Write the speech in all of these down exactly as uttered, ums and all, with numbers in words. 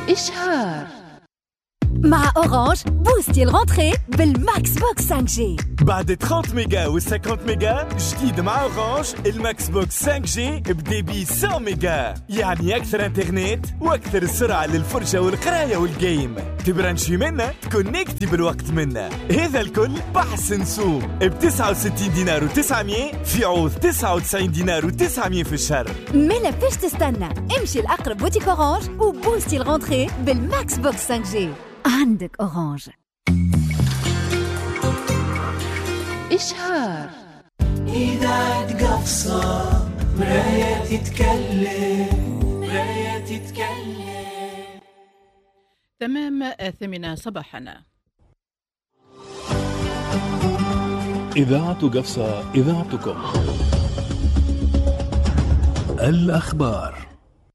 إشهار. مع أورانج بوستي الغونتري بالماكس بوكس خمسة جي. بعد ثلاثين ميجا و خمسين ميجا جديد مع أورانج الماكس بوكس خمسة جي بديبي مية ميجا، يعني أكثر انترنت وأكثر سرعة للفرجة والقراية والجيم. تبرانشي منا تكونكتي بالوقت منا. هذا الكل بحسن سوق ب تسعة وستين دينار وتسعمية في عوض تسعة وتسعين دينار وتسعمية في الشهر. مالا فيش تستنى، امشي الأقرب بوتيك أورانج وبوستي الغونتري بالماكس بوكس خمسة جي. عندك أورانج. إشهار. إذاعة قفصة مراية تتكلم مراية تتكلم. تمام الثامنة صباحا. إذاعة قفصة إذاعتكم. الأخبار.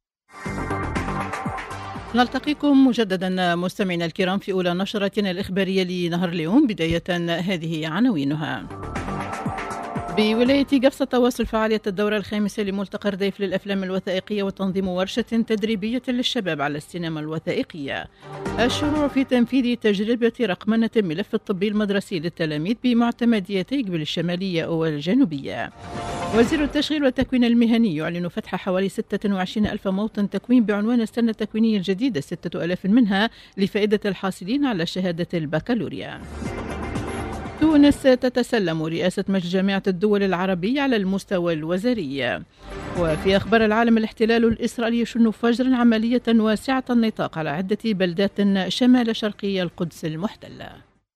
نلتقيكم مجددا مستمعينا الكرام في أولى نشرتنا الإخبارية لنهار اليوم. بداية هذه عناوينها. بولاية قفصة تواصل فعالية الدورة الخامسة لملتقى رديف للأفلام الوثائقية وتنظيم ورشة تدريبية للشباب على السينما الوثائقية. الشروع في تنفيذ تجربة رقمنة الملف الطبي المدرسي للتلاميذ بمعتمديتي قبل الشمالية والجنوبية. وزير التشغيل والتكوين المهني يعلن فتح حوالي ستة وعشرين ألف موطن تكوين بعنوان السنة التكوينية الجديدة، ستة ألاف منها لفائدة الحاصلين على شهادة البكالوريا. تونس تتسلم رئاسة مجلس جامعة الدول العربية على المستوى الوزاري. وفي أخبار العالم، الاحتلال الإسرائيلي يشن فجرا عملية واسعة النطاق على عدة بلدات شمال شرقي القدس المحتلة.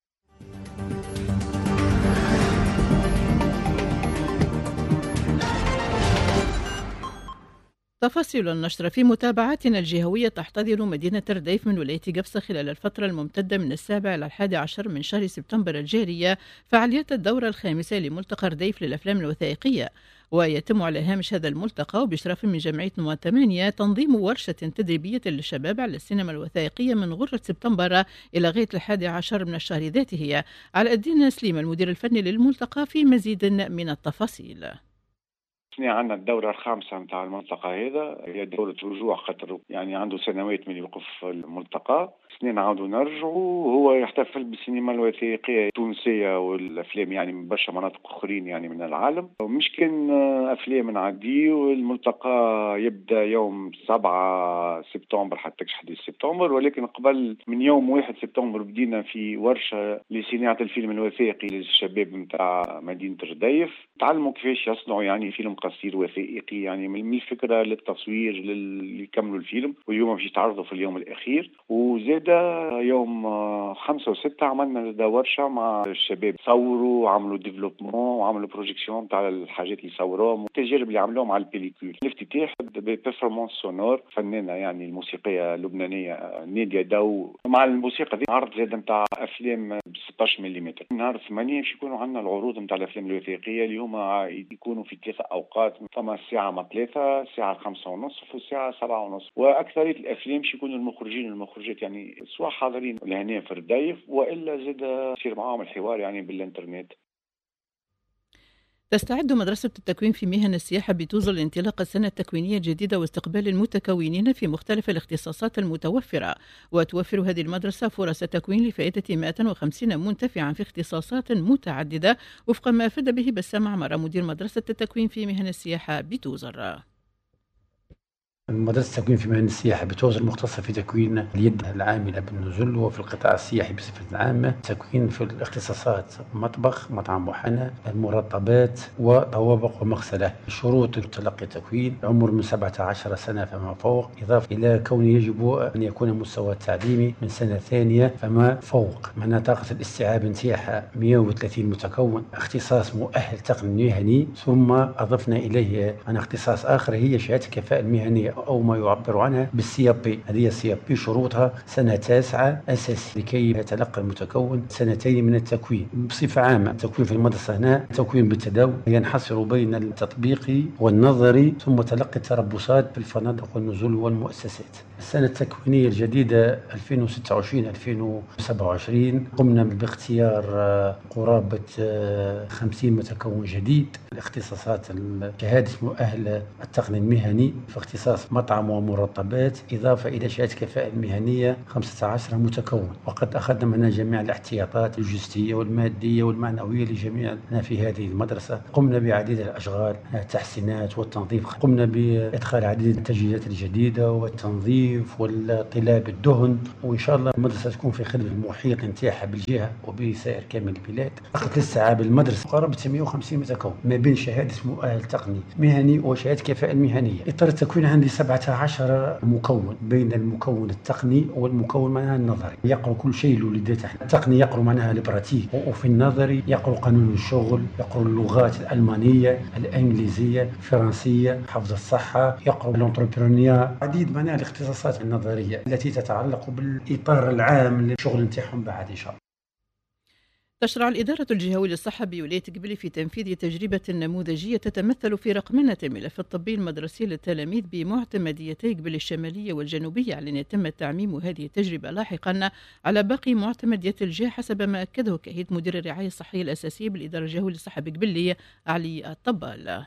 تفاصيل النشر. في متابعاتنا الجهوية، تحتضن مدينة رديف من ولاية قفصة خلال الفترة الممتدة من السابع إلى الحادي عشر من شهر سبتمبر الجارية فعاليات الدورة الخامسة لملتقى رديف للأفلام الوثائقية، ويتم على هامش هذا الملتقى وبإشراف من جمعية نواة ثمانية تنظيم ورشة تدريبية للشباب على السينما الوثائقية من غرة سبتمبر إلى غاية الحادي عشر من الشهر ذاته. على الدين سليم المدير الفني للملتقى في مزيد من التفاصيل. عندنا الدورة الخامسة متاع الملتقى هذا، هي دورة رجوع، خاطر يعني عنده سنوات من يوقف الملتقى، سنين عاودوا نرجعوا. هو يحتفل بالسينما الوثائقية التونسية والأفلام يعني من برشا مناطق أخرين يعني من العالم، ومش كان أفلام نعدي. والملتقى يبدأ يوم سبعة سبتمبر حتى حديث سبتمبر، ولكن قبل من يوم واحد سبتمبر بدينا في ورشة لصناعة الفيلم الوثائقي للشباب متاع مدينة رديف. تعلموا كيفاش يصنعوا يعني فيلم قصير وثائقي، يعني من الفكرة للتصوير اللي يكملوا الفيلم، واليوم باش يتعرضوا في اليوم الأخير. وزاد يوم خمسة وستة عملنا ورشة مع الشباب، صوروا وعملوا ديفلوبمون وعملوا بروجيكسيون تاع الحاجات اللي صوروهم والتجارب اللي عملوهم على البيليكول. الافتتاح ببرفورمانس سونور فنانة يعني الموسيقية اللبنانية نادية دو، مع الموسيقى دي عرض زاد نتاع أفلام ب ستة عشر ملم. نهار ثمانية باش يكونوا عندنا العروض نتاع الأفلام الوثائقية اللي هما يكونوا في ثلاثة أوقات، فما الساعة ما ثلاثة، الساعة خمسة ونصف والساعة سبعة ونصف. وأكثرية الأفلام باش يكونوا المخرجين والمخرجات يعني سواء حاضرين لهنا في رديف وإلا زاد يصير معاهم الحوار يعني بالإنترنت. تستعد مدرسة التكوين في مهن السياحة بتوزر لانطلاق السنة التكوينية الجديدة واستقبال المتكونين في مختلف الاختصاصات المتوفرة. وتوفر هذه المدرسة فرص تكوين لفائدة مئة وخمسين منتفعا في اختصاصات متعددة، وفق ما أفاد به بسام عمر مدير مدرسة التكوين في مهن السياحة بتوزر. مدرسة التكوين في مهن السياحة بتوزر مختصة في تكوين اليد العاملة بالنزل وفي القطاع السياحي بصفة عامة، تكوين في الاختصاصات مطبخ، مطعم وحنة، المرطبات وطوابق ومغسلة. شروط تلقي التكوين: عمر من سبعة عشر سنة فما فوق، إضافة إلى كونه يجب أن يكون مستوى التعليمي من سنة ثانية فما فوق. معنى طاقة الاستيعاب نتاعها مئة وثلاثين متكون، اختصاص مؤهل تقني مهني، ثم أضفنا إليه عن اختصاص آخر هي شهادة الكفاءة المهنية أو ما يعبر عنها بالسي بي. هذه السي بي شروطها سنة تاسعة أساسي لكي يتلقى المتكون سنتين من التكوين. بصفة عامة التكوين في المدرسة هنا تكوين بالتداول ينحصر بين التطبيقي والنظري، ثم تلقي التربصات في الفنادق والنزول والمؤسسات. السنة التكوينية الجديدة ألفين وستة وعشرين ألفين وسبعة وعشرين قمنا باختيار قرابة خمسين متكون جديد. الاختصاصات شهادة مؤهل التقني المهني في اختصاص مطعم ومرطبات، إضافة إلى شهادة كفاءة المهنية خمسة عشر متكون. وقد أخذنا معنا جميع الاحتياطات اللوجستية والمادية والمعنوية لجميعنا في هذه المدرسة. قمنا بعديد الأشغال، التحسينات والتنظيف، قمنا بإدخال عديد التجهيزات الجديدة والتنظيف والطلاب الدهن، وإن شاء الله المدرسة تكون في خدمة المحيط نتاعها بالجهة وبسائر كامل البلاد. أخذت الاستيعاب المدرسة قرابة ثمانمائة وخمسين متكون ما بين شهادة مؤهل تقني مهني وشهادة كفاءة المهنية. إطار التكوين عندي سبعة عشر مكون بين المكون التقني والمكون معناها النظري. يقرأ كل شيء الوليدات. التقني يقرأ معناها البراتيك، وفي النظري يقرأ قانون الشغل، يقرأ اللغات الألمانية، الإنجليزية، الفرنسية، حفظ الصحة، يقرأ الانتربرونيا، عديد معناها الاختصاصات النظرية التي تتعلق بالإطار العام للشغل نتاعهم بعد إن شاء الله. تشرع الإدارة الجهوية للصحة بولاية قبلي في تنفيذ تجربة نموذجية تتمثل في رقمنة الملف الطبي المدرسي للتلاميذ بمعتمديتي قبلي الشمالية والجنوبية، على أن يتم تعميم هذه التجربة لاحقا على باقي معتمديات الجهة، حسب ما أكده كهيئة مدير الرعاية الصحية الأساسية بالإدارة الجهوية للصحة بقبلي علي الطبال.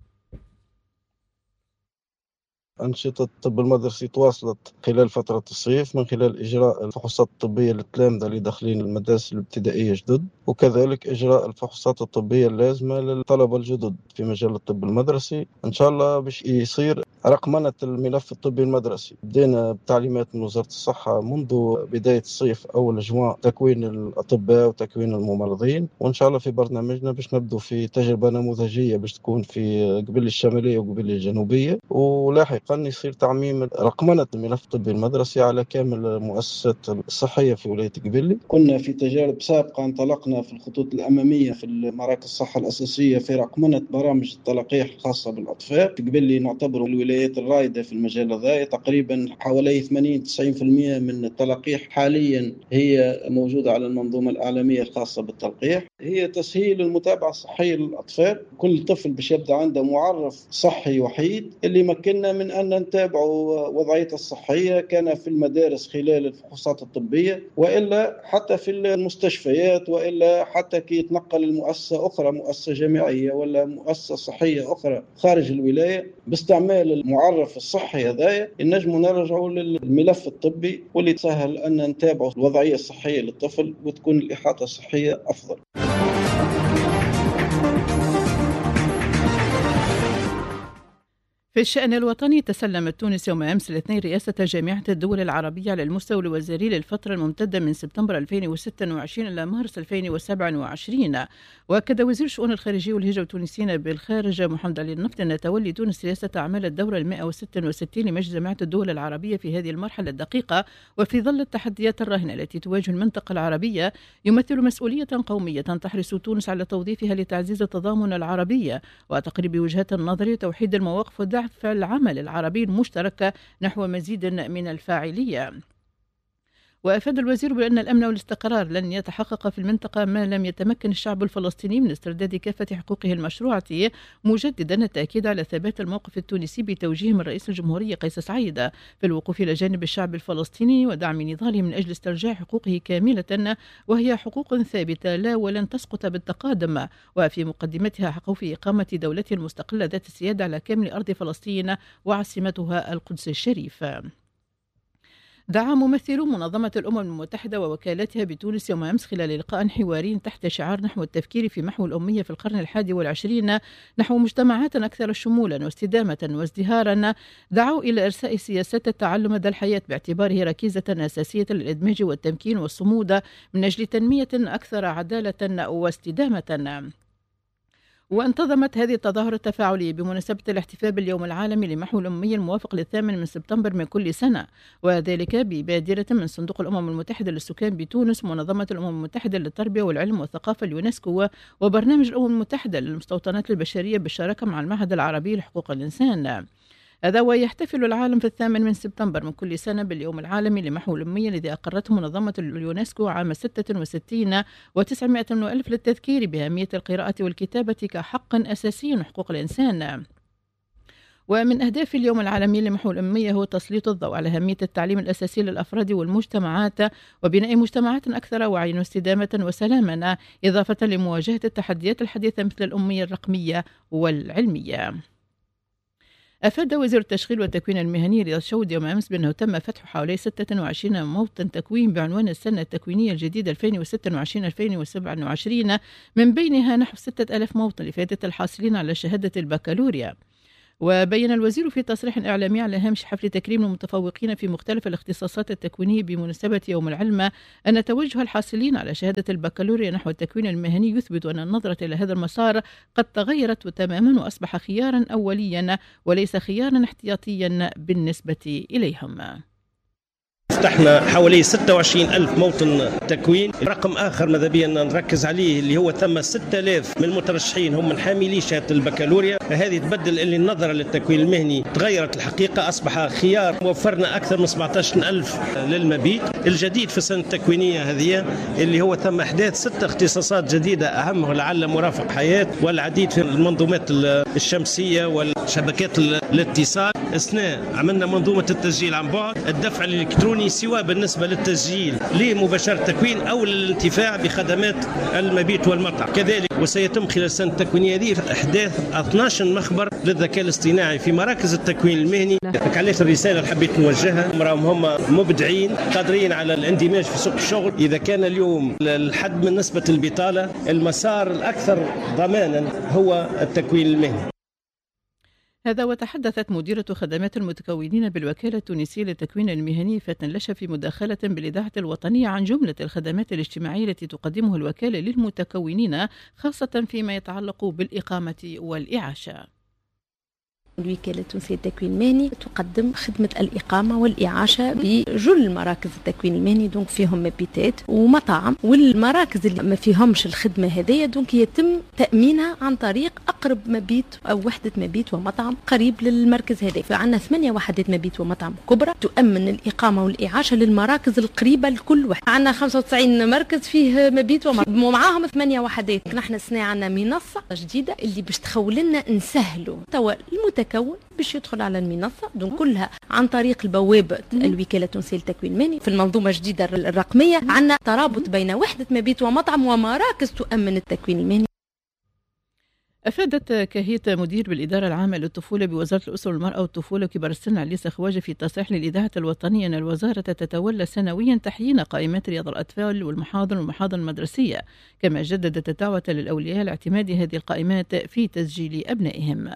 أنشطة الطب المدرسي تواصلت خلال فترة الصيف من خلال إجراء الفحوصات الطبية للتلامذة اللي داخلين المدارس الابتدائية جدد، وكذلك إجراء الفحوصات الطبية اللازمة للطلبة الجدد في مجال الطب المدرسي. إن شاء الله باش يصير رقمنة الملف الطبي المدرسي. بدينا بتعليمات من وزارة الصحة منذ بداية الصيف أول أجواء تكوين الأطباء وتكوين الممرضين، وإن شاء الله في برنامجنا باش نبدو في تجربة نموذجية باش تكون في قبلي الشمالية وقبلي الجنوبية، ولاحقا يصير تعميم رقمنة الملف الطبي المدرسي على كامل المؤسسات الصحية في ولاية قبلي. كنا في تجارب سابقة انطلقنا في الخطوط الأمامية في مراكز الصحة الأساسية في رقمنة برامج التلقيح الخاصة بالأطفال. في قبلي نعتبر الولايات الرائدة في المجال هذا، تقريبا حوالي ثمانين تسعين بالمئة من التلقيح حاليا هي موجودة على المنظومة العالمية الخاصة بالتلقيح. هي تسهيل المتابعة الصحية للأطفال. كل طفل باش يبدأ عنده معرف صحي وحيد اللي مكننا من أن نتابع وضعيته الصحية، كان في المدارس خلال الفحوصات الطبية وإلا حتى في المستشفيات، وإلا حتى كي يتنقل المؤسسة أخرى، مؤسسة جامعية ولا مؤسسة صحية أخرى خارج الولاية، باستعمال المعرف الصحي هذا نجم نرجعوا للملف الطبي واللي تسهل أن نتابع الوضعية الصحية للطفل وتكون الإحاطة الصحية أفضل. في الشأن الوطني، تسلمت تونس يوم أمس الاثنين رئاسة جامعة الدول العربية على المستوى الوزاري للفترة الممتدة من سبتمبر ألفين وستة وعشرين إلى مارس ألفين وسبعة وعشرين. وأكد وزير الشؤون الخارجية والهجرة التونسيين بالخارج محمد علي النفط أن تولي تونس رئاسة أعمال الدورة المائة وستة وستين لمجلس جامعة الدول العربية في هذه المرحلة الدقيقة وفي ظل التحديات الراهنة التي تواجه المنطقة العربية، يمثل مسؤولية قومية تحرص تونس على توظيفها لتعزيز التضامن العربي وتقريب وجهات النظر وتوحيد المواقف والدعم العمل العربي المشترك نحو مزيد من الفاعلية. وأفاد الوزير بأن الأمن والاستقرار لن يتحقق في المنطقة ما لم يتمكن الشعب الفلسطيني من استرداد كافة حقوقه المشروعة، مجددا التأكيد على ثبات الموقف التونسي بتوجيه من رئيس الجمهورية قيس سعيد في الوقوف إلى جانب الشعب الفلسطيني ودعم نضاله من أجل استرجاع حقوقه كاملة، وهي حقوق ثابتة لا ولن تسقط بالتقادم، وفي مقدمتها حقه في إقامة دولته المستقلة ذات السيادة على كامل أرض فلسطين وعاصمتها القدس الشريف. دعا ممثلو منظمة الأمم المتحدة ووكالتها بتونس يوم أمس خلال لقاء حواري تحت شعار نحو التفكير في محو الأمية في القرن الحادي والعشرين نحو مجتمعات أكثر شمولا واستدامة وازدهارا، دعوا إلى إرساء سياسات التعلم مدى الحياة باعتباره ركيزة أساسية للإدماج والتمكين والصمود من أجل تنمية أكثر عدالة واستدامة. وانتظمت هذه التظاهرة التفاعلية بمناسبة الاحتفال باليوم العالمي لمحو الأمية الموافق للثامن من سبتمبر من كل سنة، وذلك ببادرة من صندوق الأمم المتحدة للسكان بتونس، منظمة الأمم المتحدة للتربية والعلم والثقافة اليونسكو، وبرنامج الأمم المتحدة للمستوطنات البشرية بالشراكة مع المعهد العربي لحقوق الإنسان. هذا ويحتفل العالم في الثامن من سبتمبر من كل سنة باليوم العالمي لمحو الأمية الذي أقرته منظمة اليونسكو عام ستة وستين وتسعمائة وألف للتذكير بأهمية القراءة والكتابة كحق أساسي حقوق الإنسان. ومن أهداف اليوم العالمي لمحو الأمية هو تسليط الضوء على أهمية التعليم الأساسي للأفراد والمجتمعات وبناء مجتمعات أكثر وعيا واستدامة وسلاما، إضافة لمواجهة التحديات الحديثة مثل الأمية الرقمية والعلمية. أفاد وزير التشغيل والتكوين المهني رياض شود يوم أمس بأنه تم فتح حوالي ستة وعشرين موطن تكوين بعنوان السنة التكوينية الجديدة ألفين وستة وعشرين ألفين وسبعة وعشرين، من بينها نحو ستة ألاف موطن لفائدة الحاصلين على شهادة البكالوريا. وبين الوزير في تصريح إعلامي على هامش حفل تكريم المتفوقين في مختلف الاختصاصات التكوينية بمناسبة يوم العلم أن توجه الحاصلين على شهادة البكالوريا نحو التكوين المهني يثبت أن النظرة إلى هذا المسار قد تغيرت تماما وأصبح خيارا أوليا وليس خيارا احتياطيا بالنسبة إليهم. فتحنا حوالي ستة وعشرين ألف موطن تكوين. رقم آخر ماذا بينا نركز عليه اللي هو ثم ستة آلاف من المترشحين هم من حاملي شهادة البكالوريا. هذه تبدل اللي النظرة للتكوين المهني تغيرت الحقيقة، أصبح خيار. وفرنا أكثر من سبعة عشر ألف للمبيت. الجديد في السنة التكوينية هذه اللي هو تم إحداث ستة اختصاصات جديدة أهمها لعل مرافق حياة والعديد في المنظومات الشمسية والشبكات الاتصال. أثناء عملنا منظومة التسجيل عن بعد، الدفع الإلكتروني سواء بالنسبة للتسجيل لمباشرة التكوين أو للانتفاع بخدمات المبيت والمطعم كذلك. وسيتم خلال السنة التكوينية هذه إحداث اثني عشر مخبر للذكاء الاصطناعي في مراكز التكوين المهني. علاش الرسالة اللي حبيت نوجهها، راهم هم مبدعين قادرين على الاندماج في سوق الشغل. إذا كان اليوم الحد من نسبة البطالة، المسار الأكثر ضمانا هو التكوين المهني. هذا وتحدثت مديرة خدمات المتكونين بالوكالة التونسية للتكوين المهني فاتن لشا في مداخلة بالإذاعة الوطنية عن جملة الخدمات الاجتماعية التي تقدمها الوكالة للمتكونين، خاصة فيما يتعلق بالإقامة والإعاشة. الوكالة التونسية للتكوين المهني تقدم خدمة الإقامة والإعاشة بجل مراكز التكوين المهني، دونك فيهم مبيتات ومطاعم. والمراكز اللي ما فيهمش الخدمة هذه دونك يتم تأمينها عن طريق أقرب مبيت أو وحدة مبيت ومطعم قريب للمركز هذا. فعندنا ثمانية وحدات مبيت ومطعم كبرى تؤمن الإقامة والإعاشة للمراكز القريبة لكل واحد. عندنا خمسة وتسعين مركز فيه مبيت ومطعم ومعاهم ثمانية وحدات. نحن السنة عندنا منصة جديدة اللي باش تخول لنا نسهلوا توا المتكون باش يدخل على المنصة، دون كلها عن طريق البوابة الوكالة التونسية للتكوين المهني. في المنظومة الجديدة الرقمية عندنا ترابط بين وحدة مبيت ومطعم ومراكز تؤمن التكوين المهني. أفادت كهيت مدير بالإدارة العامة للطفولة بوزارة الأسرة والمرأة والطفولة وكبار السن عليسة خواجة في تصريح للإذاعة الوطنية أن الوزارة تتولى سنويا تحيين قائمات رياض الأطفال والمحاضن والمحاضن المدرسية، كما جددت الدعوة للأولياء لاعتماد هذه القائمات في تسجيل أبنائهم.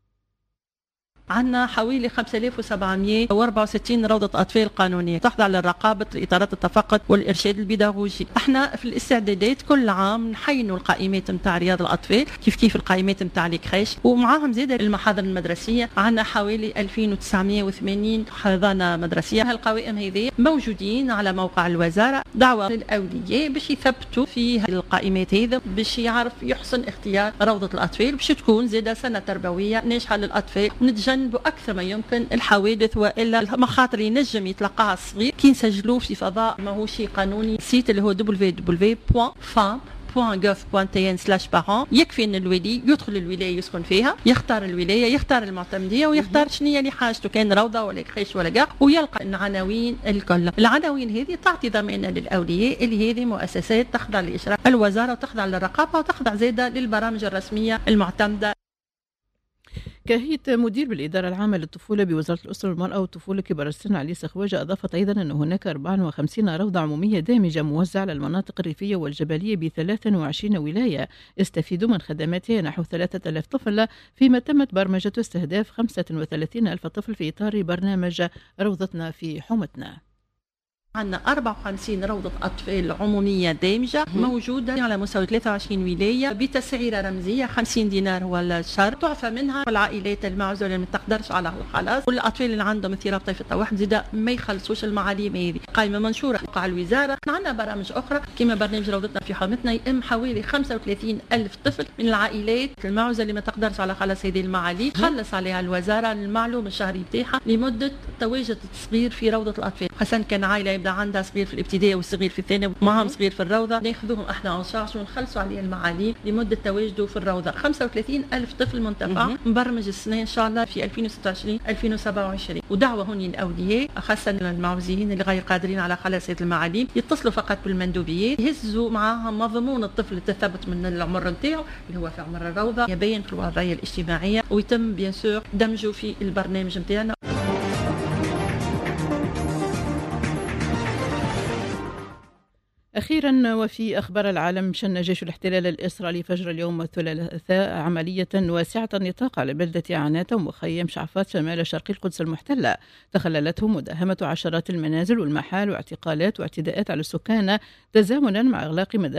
عندنا حوالي خمسة آلاف وسبعمائة وأربعة وستين روضة أطفال قانونية تخضع للرقابة إطارات التفقد والإرشاد البيداغوجي. احنا في الاستعدادات كل عام نحينوا القائمات نتاع رياض الأطفال كيف كيف القائمات نتاع الكريش، ومعاهم زيادة المحاضن المدرسية. عندنا حوالي ألفين وتسعمائة وثمانين حضانة مدرسية. هالقوائم هذه موجودين على موقع الوزارة. دعوة للأولياء باش يثبتوا في القائمات هذه باش يعرف يحسن اختيار روضة الأطفال باش تكون زيادة سنة تربوية ناجحة للأطفال، ونتجنب أكثر ما يمكن الحوادث وإلا المخاطر ينجم يتلقاها الصغير كي نسجلوه في فضاء ماهوش شيء قانوني. سيت اللي هو دبليو دبليو دوت فام دوت جوف دوت تي ان سلاش بارون. يكفي ان الولي يدخل الولايه يسكن فيها، يختار الولايه، يختار المعتمديه، ويختار شنو هي اللي حاجته، كان روضه ولا كريش ولا كاع، ويلقى العناوين الكل. العناوين هذه تعطي ضمانه للاولياء اللي هذه مؤسسات تخضع لاشراف الوزاره وتخضع للرقابه وتخضع زاده للبرامج الرسميه المعتمده. كهيت مدير بالإدارة العامة للطفولة بوزارة الأسرة والمرأة والطفولة كبار السن عليسة خواجة أضافت أيضا أن هناك أربعة وخمسين روضة عمومية دامجة موزعة على المناطق الريفية والجبلية ب ثلاث وعشرين ولاية استفيدوا من خدماتها نحو ثلاثة آلاف طفل، فيما تمت برمجة استهداف خمسة وثلاثين ألف طفل في إطار برنامج روضتنا في حومتنا. عندنا أربعة وخمسين روضة أطفال عمومية دامجة موجودة على مستوى ثلاثة وعشرين ولاية بتسعيرة رمزية خمسين دينار ولا شهر، تعفى منها العائلات المعزولة اللي ما تقدرش على الخلاص، والأطفال اللي عندهم اضطراب طيف التوحد زيدا ما يخلصوش المعاليم هذه. قائمة منشورة على الوزارة. عندنا برامج أخرى كما برنامج روضتنا في حومتنا يأم حوالي خمسة وثلاثين ألف طفل من العائلات المعزولة اللي ما تقدرش على خلاص هذه المعاليم، خلص عليها الوزارة المعلوم الشهري بتاعها لمدة تواجد الصغير في روضة الأطفال، خاصة كان عائلة والوالده عندها صغير في الابتدائي وصغير في الثانوي ومعهم صغير في الروضه، ناخذوهم احنا اون شارج ونخلصوا عليه المعاليم لمده تواجده في الروضه. خمسة وثلاثين ألف طفل منتفع مبرمج السنه ان شاء الله في ألفين وستة وعشرين ألفين وسبعة وعشرين. ودعوه هون للاولياء خاصه المعوزين اللي غير قادرين على خلاص هذه المعاليم يتصلوا فقط بالمندوبيات، يهزوا معاهم مضمون الطفل التثبت من العمر نتاعو اللي هو في عمر الروضه، يبين في الوضعيه الاجتماعيه ويتم بيان سور دمجه في البرنامج نتاعنا. أخيرا وفي أخبار العالم، شن جيش الاحتلال الإسرائيلي فجر اليوم الثلاثاء عملية واسعة النطاق على بلدة عنات ومخيم شعفات شمال شرق القدس المحتلة، تخللته مداهمة عشرات المنازل والمحال واعتقالات واعتداءات على السكان تزامنا مع إغلاق مداخل